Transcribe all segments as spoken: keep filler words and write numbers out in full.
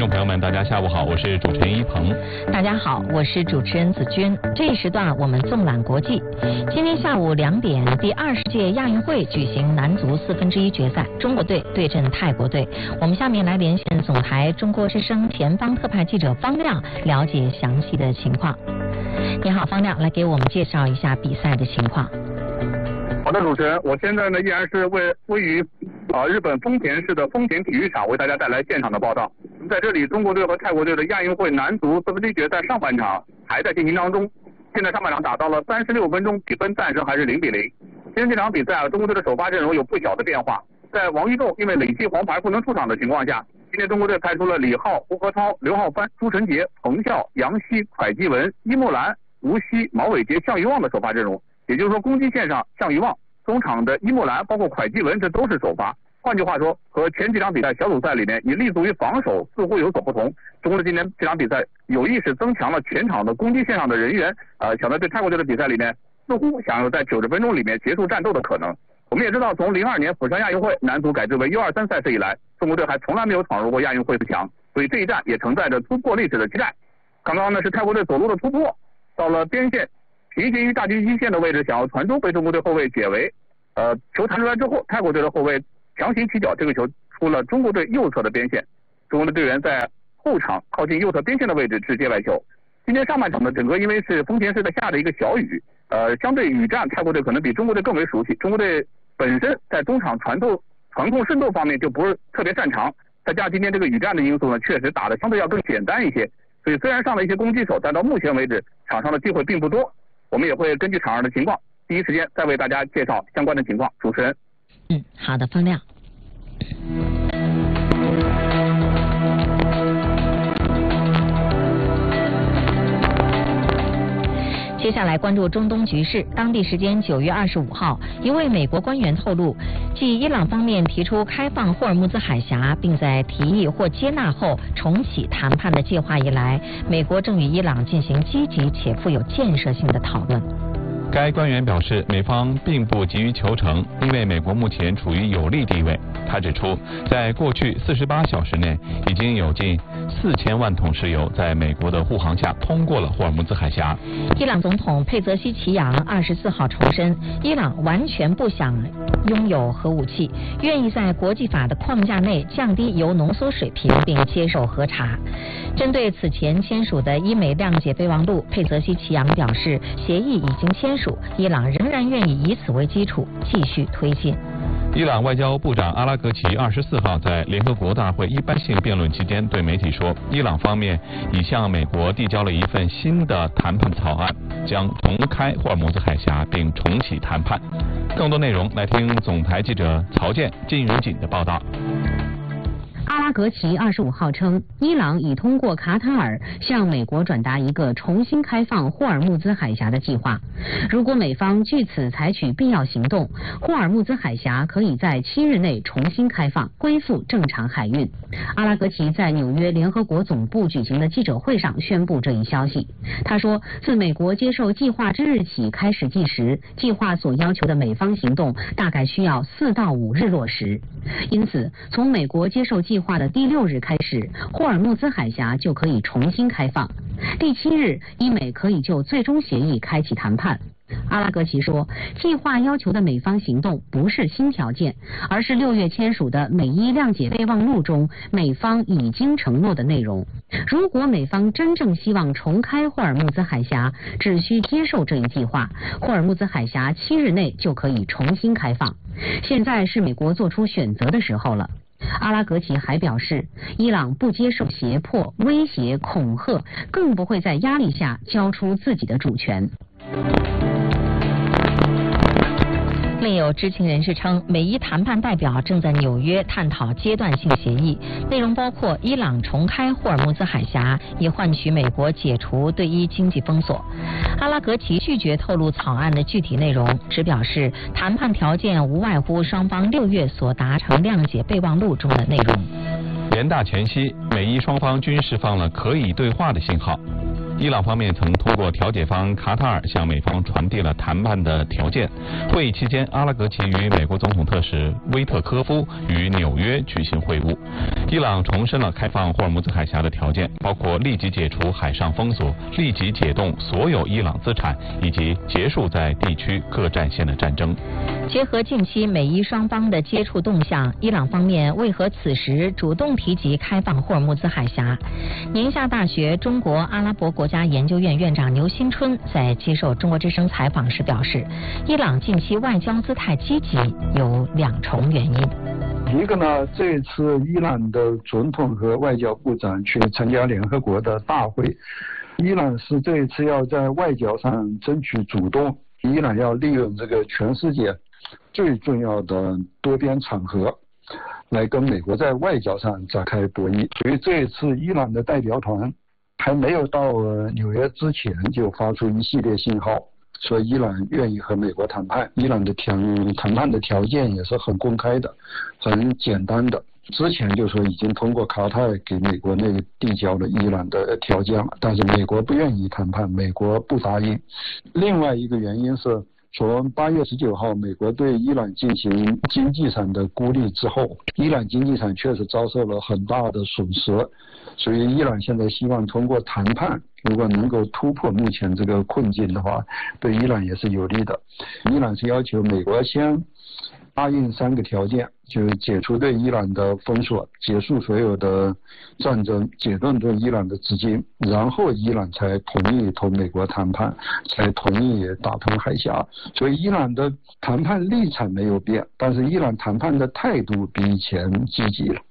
众朋友们，大家下午好，我是主持人一鹏。 大家好，我是主持人子君。这一时段我们纵览国际。今天下午两点，第二十届亚运会举行男足四分之一决赛，中国队对阵泰国队。我们下面来连线总台中国之声前方特派记者方亮，了解详细的情况。你好，方亮，来给我们介绍一下比赛的情况。 好的，主持人，我现在呢依然是位位于啊、呃、日本丰田市的丰田体育场，为大家带来现场的报道。在这里，中国队和泰国队的亚运会男足四分之一决赛上半场还在进行当中。现在上半场打到了三十六分钟，比分暂时还是零比零。今天这场比赛啊，中国队的首发阵容有不小的变化。在王玉宙因为累计黄牌不能出场的情况下，今天中国队派出了李浩、胡和超、刘浩帆、朱晨杰、彭笑、杨希、蒯基文、伊木兰、吴曦、毛伟杰、项玉旺的首发阵容。也就是说，攻击线上项玉旺，中场的伊木兰包括蒯基文，这都是首发。换句话说，和前几场比赛小组赛里面以立足于防守似乎有所不同。中国队今天这场比赛有意识增强了全场的攻击线上的人员，呃，想在对泰国队的比赛里面似乎想要在九十分钟里面结束战斗的可能。我们也知道，从零二年釜山亚运会男足改制为 U 二三 赛事以来，中国队还从来没有闯入过亚运会四强，所以这一战也承载着突破历史的期待。刚刚呢是泰国队左路的突破，到了边线平行于大禁区线的位置，想要传中被中国队后卫解围，呃，球弹出来之后，泰国队的后卫强行起脚，这个球出了中国队右侧的边线，中国的队员在后场靠近右侧边线的位置直接外球。今天上半场呢，整个因为是丰田市在下的一个小雨，呃，相对雨战，泰国队可能比中国队更为熟悉。中国队本身在中场传透、传控、渗透方面就不是特别擅长，再加上今天这个雨战的因素呢，确实打得相对要更简单一些。所以虽然上了一些攻击手，但到目前为止场上的机会并不多。我们也会根据场上的情况，第一时间再为大家介绍相关的情况。主持人。 嗯，好的，方亮。接下来关注中东局势。当地时间九月二十五号，一位美国官员透露，继伊朗方面提出开放霍尔木兹海峡，并在提议或接纳后重启谈判的计划以来，美国正与伊朗进行积极且富有建设性的讨论。 该官员表示，美方并不急于求成，因为美国目前处于有利地位。他指出，在过去四十八小时内，已经有近四千万桶石油在美国的护航下通过了霍尔木兹海峡。 伊朗总统佩泽西奇扬二十四号重申，伊朗完全不想拥有核武器，愿意在国际法的框架内降低铀浓缩水平，并接受核查。针对此前签署的伊美谅解备忘录，佩泽西奇扬表示，协议已经签署，伊朗仍然愿意以此为基础继续推进。 伊朗外交部长阿拉格齐二十四号在联合国大会一般性辩论期间对媒体说，伊朗方面已向美国递交了一份新的谈判草案，将重开霍尔木兹海峡并重启谈判。更多内容来听总台记者曹健、金如锦的报道。 阿拉格齐二十五号称，伊朗已通过卡塔尔向美国转达一个重新开放霍尔木兹海峡的计划。如果美方据此采取必要行动，霍尔木兹海峡可以在七日内重新开放，恢复正常海运。阿拉格齐在纽约联合国总部举行的记者会上宣布这一消息。他说，自美国接受计划之日起开始计时，计划所要求的美方行动大概需要四到五日落实。因此，从美国接受计划的第六日开始，霍尔木兹海峡就可以重新开放。第七日，伊美可以就最终协议开启谈判。阿拉格齐说，计划要求的美方行动不是新条件，而是六月签署的美伊谅解备忘录中美方已经承诺的内容。如果美方真正希望重开霍尔木兹海峡，只需接受这一计划，霍尔木兹海峡七日内就可以重新开放。现在是美国做出选择的时候了。阿拉格齐还表示，伊朗不接受胁迫、威胁、恐吓，更不会在压力下交出自己的主权。 另有知情人士称，美伊谈判代表正在纽约探讨阶段性协议，内容包括伊朗重开霍尔木兹海峡，以换取美国解除对伊经济封锁。阿拉格齐拒绝透露草案的具体内容，只表示谈判条件无外乎双方六月所达成谅解备忘录中的内容。 联大前夕，美伊双方均释放了可以对话的信号。 伊朗方面曾通过调解方卡塔尔向美方传递了谈判的条件。会议期间，阿拉格齐与美国总统特使威特科夫与纽约举行会晤。伊朗重申了开放霍尔木兹海峡的条件，包括立即解除海上封锁、立即解冻所有伊朗资产，以及结束在地区各战线的战争。 结合近期美伊双方的接触动向，伊朗方面为何此时主动提及开放霍尔木兹海峡？宁夏大学中国阿拉伯国家研究院院长牛新春在接受中国之声采访时表示，伊朗近期外交姿态积极有两重原因。 一个呢，这次伊朗的总统和外交部长去参加联合国的大会，伊朗是这一次要在外交上争取主动，伊朗要利用这个全世界最重要的多边场合来跟美国在外交上展开博弈。所以这一次伊朗的代表团还没有到纽约之前就发出一系列信号，说伊朗愿意和美国谈判。伊朗的条谈判的条件也是很公开的，很简单的。之前就说已经通过卡塔尔给美国那个递交了伊朗的条件了，但是美国不愿意谈判，美国不答应。另外一个原因是，从八月十九号美国对伊朗进行经济上的孤立之后，伊朗经济上确实遭受了很大的损失，所以伊朗现在希望通过谈判，如果能够突破目前这个困境的话，对伊朗也是有利的。伊朗是要求美国先答应三个条件，就是解除对伊朗的封锁，结束所有的战争，解冻对伊朗的资金，然后伊朗才同意同美国谈判，才同意打通海峡。所以伊朗的谈判立场没有变，但是伊朗谈判的态度比以前积极了。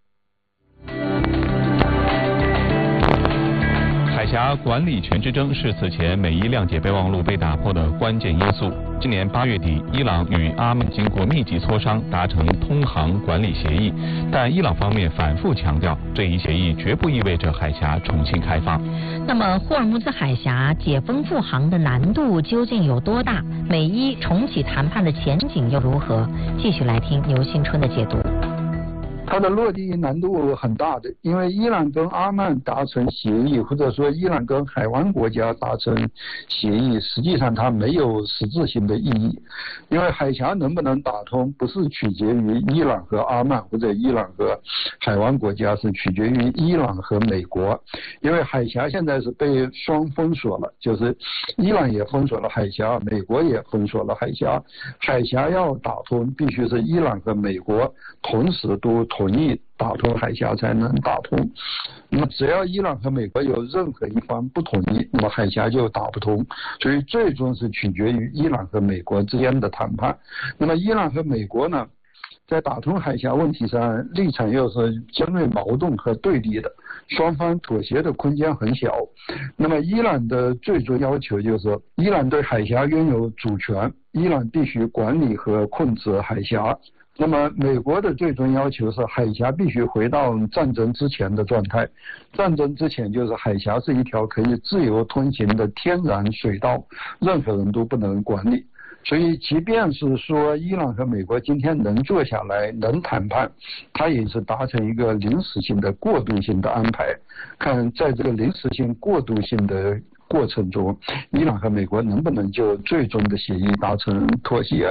海峡管理权之争是此前美伊谅解备忘录被打破的关键因素。今年八月底，伊朗与阿曼经过密集磋商达成通航管理协议，但伊朗方面反复强调，这一协议绝不意味着海峡重新开放。 那么，霍尔木兹海峡解封复航的难度究竟有多大？美伊重启谈判的前景又如何？继续来听牛新春的解读。 它的落地难度很大的，因为伊朗跟阿曼达成协议，或者说伊朗跟海湾国家达成协议，实际上它没有实质性的意义。因为海峡能不能打通，不是取决于伊朗和阿曼或者伊朗和海湾国家，是取决于伊朗和美国。因为海峡现在是被双封锁了，就是伊朗也封锁了海峡，美国也封锁了海峡。海峡要打通，必须是伊朗和美国同时都同意打通海峡才能打通。那么只要伊朗和美国有任何一方不同意，那么海峡就打不通。所以最终是取决于伊朗和美国之间的谈判。那么伊朗和美国呢，在打通海峡问题上立场又是尖锐矛盾和对立的，双方妥协的空间很小。那么伊朗的最终要求就是伊朗对海峡拥有主权，伊朗必须管理和控制海峡。那么美国的最终要求是海峡必须回到战争之前的状态，战争之前就是海峡是一条可以自由通行的天然水道，任何人都不能管理。所以即便是说伊朗和美国今天能坐下来能谈判，它也是达成一个临时性的过渡性的安排，看在这个临时性过渡性的过程中，伊朗和美国能不能就最终的协议达成妥协。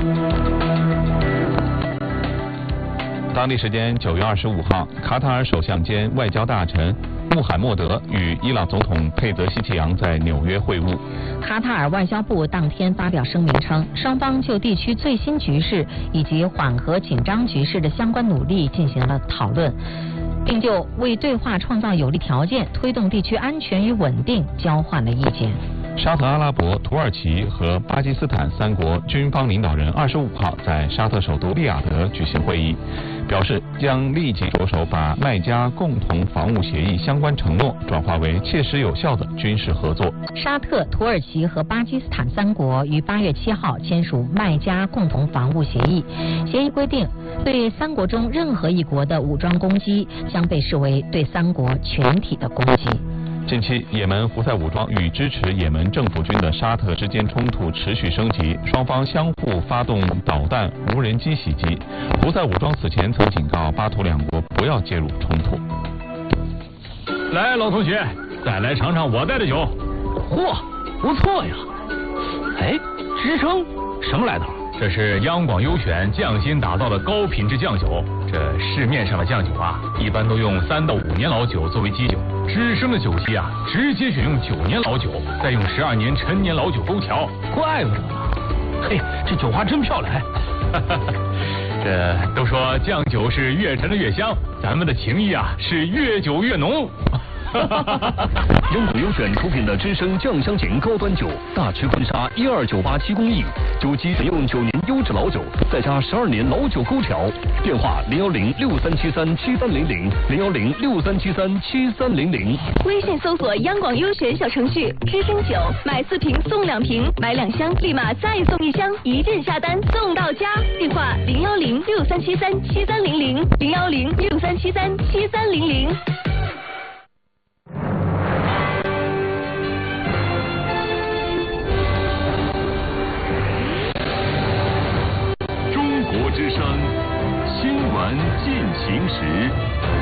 当地时间九月二十五号，卡塔尔首相兼外交大臣穆罕默德与伊朗总统佩泽希奇扬在纽约会晤。 卡塔尔外交部当天发表声明称，双方就地区最新局势以及缓和紧张局势的相关努力进行了讨论，并就为对话创造有利条件、推动地区安全与稳定交换了意见。 沙特阿拉伯、土耳其和巴基斯坦三国军方领导人二十五号在沙特首都利雅得举行会议，表示将立即着手把麦加共同防务协议相关承诺转化为切实有效的军事合作。 沙特、土耳其和巴基斯坦三国于八月七号签署麦加共同防务协议，协议规定，对三国中任何一国的武装攻击将被视为对三国全体的攻击。 近期，也门胡塞武装与支持也门政府军的沙特之间冲突持续升级，双方相互发动导弹、无人机袭击。胡塞武装此前曾警告巴土两国不要介入冲突。 来，老同学， 再来尝尝我带的酒。嚯，不错呀！哎，吱声什么来头？这是央广优选匠心打造的高品质酱酒。这市面上的酱酒啊，一般都用三到五年老酒作为基酒。吱声的酒基啊，直接选用九年老酒，再用十二年陈年老酒勾调，怪不得呢。嘿，这酒花真漂亮！这都说酱酒是越陈的越香，咱们的情谊啊是越久越浓。 央广优选出品的知声酱香型高端酒，大池坤沙一二九八七工艺，酒基选用九年优质老酒，再加十二年老酒勾调。电话零幺零六三七三七三零零零幺零六三七三七三零零。 微信搜索央广优选小程序，知声酒买四瓶送两瓶，买两箱立马再送一箱，一键下单送到家。电话零幺零六三七三七三零零零幺零六三七三七三零零。